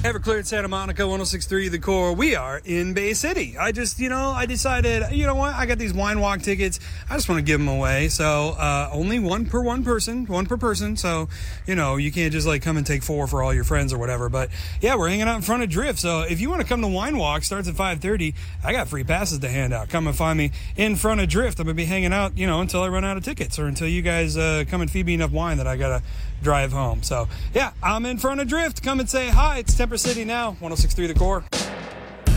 Everclear at Santa Monica, 106.3 The Core. We are in Bay City. I decided, you know what? I got these wine walk tickets. I just want to give them away. So, only one per person. So, you can't just like come and take 4 for all your friends or whatever. But yeah, we're hanging out in front of Drift. So if you want to come to Wine Walk, starts at 5:30. I got free passes to hand out. Come and find me in front of Drift. I'm going to be hanging out, until I run out of tickets or until you guys, come and feed me enough wine that I got to drive home. So yeah, I'm in front of Drift. Come and say hi. It's Temper City now, 106.3 The Core.